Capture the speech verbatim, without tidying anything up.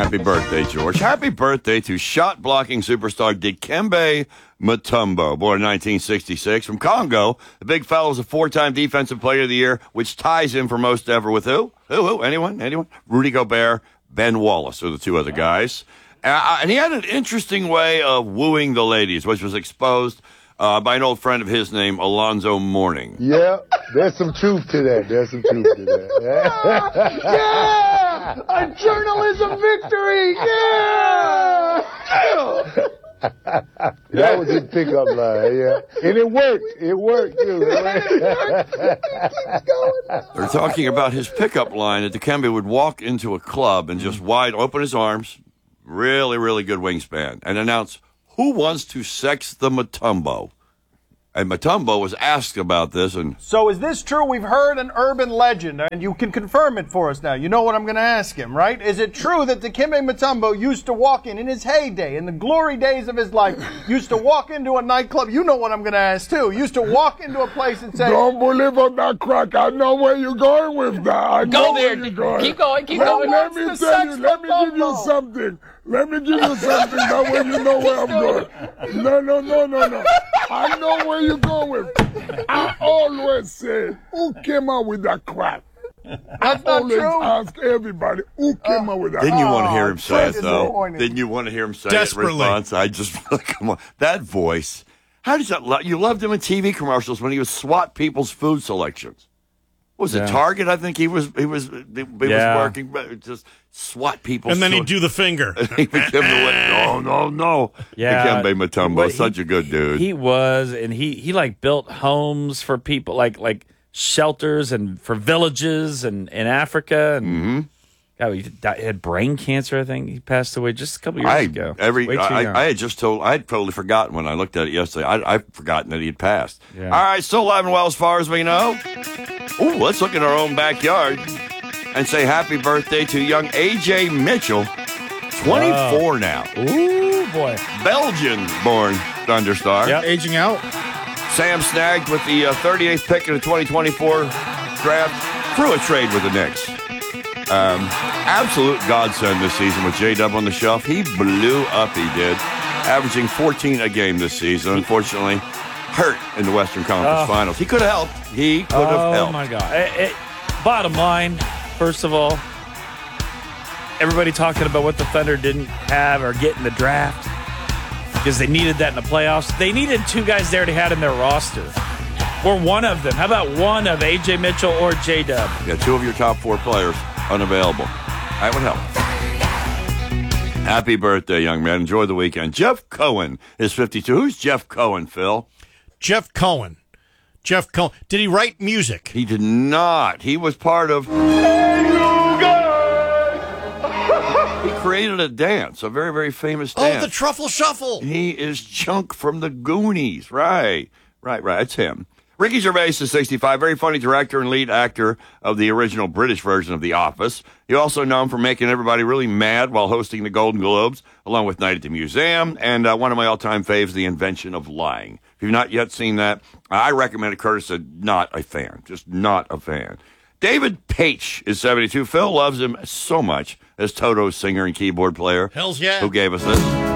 Happy birthday, George. Happy birthday to shot-blocking superstar Dikembe Mutombo, born in nineteen sixty-six. From Congo, the big fellow is a four-time Defensive Player of the Year, which ties him for most ever with who? Who, who? Anyone? Anyone? Rudy Gobert, Ben Wallace are the two other guys. Uh, and he had an interesting way of wooing the ladies, which was exposed uh, by an old friend of his named Alonzo Mourning. Yeah, there's some truth to that. There's some truth to that. Yeah! A journalism victory! Yeah! That was his pickup line, yeah. And it worked. It worked, too. They're talking about his pickup line that Dikembe would walk into a club and just wide open his arms, really, really good wingspan, and announce, "Who wants to sex the Mutombo?" And Mutombo was asked about this, and So is this true? We've heard an urban legend, and you can confirm it for us now. You know what I'm going to ask him, right? Is it true that Dikembe Mutombo used to walk in, in his heyday, in the glory days of his life, used to walk into a nightclub? You know what I'm going to ask, too. Used to walk into a place and say, Don't believe on that crack. I know where you're going with that. I know Go there. where you're going. Keep going. Keep Let, going. let me What's the tell you. sex Let me give you Mutombo? something. Let me give you something. That way you know where I'm going. No, no, no, no, no. I know where you're going with. I always say, who came out with that crap? That's I not always true? ask everybody, who came out with that didn't you want to Oh, hear him say it, that's though? disappointing. Didn't you want to hear him say Desperately. it in response? I just, come on. That voice. How does that, lo- you loved him in T V commercials when he would swat people's food selections. What was it, Yeah. Target? I think he was, he was, he Yeah. was working, but just swat people's And then he'd food. do the finger. He would give him the, no, no, no. Yeah. Dikembe Mutombo, Well, he- such a good dude. He was, and he he like built homes for people, like like shelters and for villages and in Africa. And Mm-hmm. God, he died- he had brain cancer. I think he passed away just a couple years I ago. every Way too I, young. I had just told I had totally forgotten when I looked at it yesterday. I I'd forgotten that he had passed. Yeah. All right, still alive and well as far as we know. Ooh, let's look at our own backyard and say happy birthday to young A J Mitchell, twenty-four now, Ooh boy, Belgian-born Thunderstar. Yep. Aging out. Sam snagged with the uh, thirty-eighth pick in the twenty twenty-four draft through a trade with the Knicks. Um, absolute godsend this season with J-Dub on the shelf. He blew up, he did, averaging fourteen a game this season. Unfortunately, hurt in the Western Conference Oh. Finals. He could have helped. He could have oh helped. my God! It- it- bottom line, first of all, everybody talking about what the Thunder didn't have or get in the draft because they needed that in the playoffs. They needed two guys there to had in their roster. Or one of them. How about one of A J Mitchell or J-Dub? Yeah, two of your top four players unavailable. That would help. Happy birthday, young man. Enjoy the weekend. Jeff Cohen is fifty-two. Who's Jeff Cohen, Phil? Jeff Cohen. Jeff Cohen. Did he write music? He did not. He was part of... He created a dance, a very, very famous dance. Oh, the Truffle Shuffle. He is Chunk from the Goonies. Right, right, right. It's him. Ricky Gervais is sixty-five, very funny director and lead actor of the original British version of The Office. You're also known for making everybody really mad while hosting the Golden Globes, along with Night at the Museum, and uh, one of my all-time faves, The Invention of Lying. If you've not yet seen that, I recommend it. Curtis said, not a fan, just not a fan. David Paich is seventy-two. Phil loves him so much as Toto's singer and keyboard player. Hells yeah. Who gave us this?